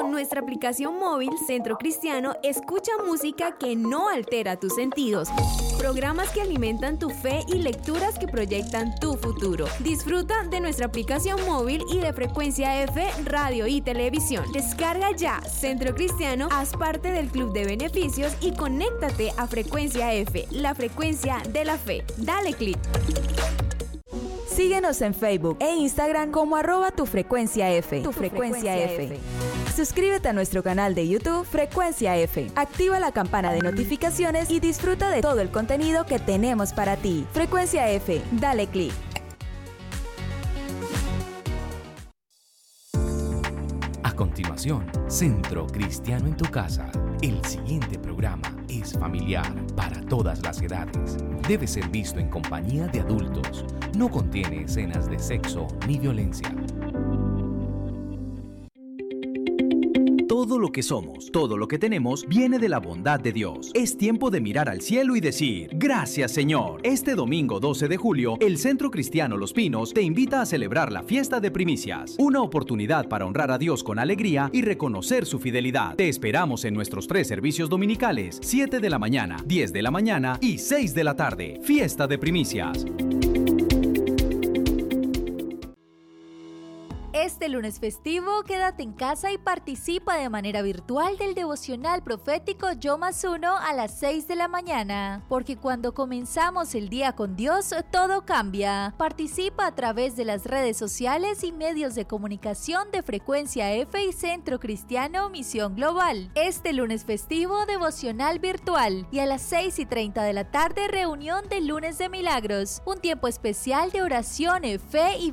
Con nuestra aplicación móvil Centro Cristiano, escucha música que no altera tus sentidos, programas que alimentan tu fe y lecturas que proyectan tu futuro. Disfruta de nuestra aplicación móvil y de Frecuencia F, radio y televisión. Descarga ya Centro Cristiano, haz parte del club de beneficios y conéctate a Frecuencia F, la frecuencia de la fe. Dale clic. Síguenos en Facebook e Instagram como @tufrecuenciaF. Tu Frecuencia F. Suscríbete a nuestro canal de YouTube Frecuencia F. Activa la campana de notificaciones y disfruta de todo el contenido que tenemos para ti. Frecuencia F. Dale clic. A continuación, Centro Cristiano en tu casa. El siguiente programa es familiar para todas las edades. Debe ser visto en compañía de adultos. No contiene escenas de sexo ni violencia. Todo lo que somos, todo lo que tenemos, viene de la bondad de Dios. Es tiempo de mirar al cielo y decir, gracias Señor. Este domingo 12 de julio, el Centro Cristiano Los Pinos te invita a celebrar la fiesta de primicias. Una oportunidad para honrar a Dios con alegría y reconocer su fidelidad. Te esperamos en nuestros 3 servicios dominicales, 7 de la mañana, 10 de la mañana y 6 de la tarde. Fiesta de primicias. Este lunes festivo, quédate en casa y participa de manera virtual del devocional profético Yo Más Uno a las 6 de la mañana. Porque cuando comenzamos el día con Dios, todo cambia. Participa a través de las redes sociales y medios de comunicación de Frecuencia F y Centro Cristiano Misión Global. Este lunes festivo, devocional virtual. Y a las 6:30 de la tarde, reunión de Lunes de Milagros. Un tiempo especial de oración, fe y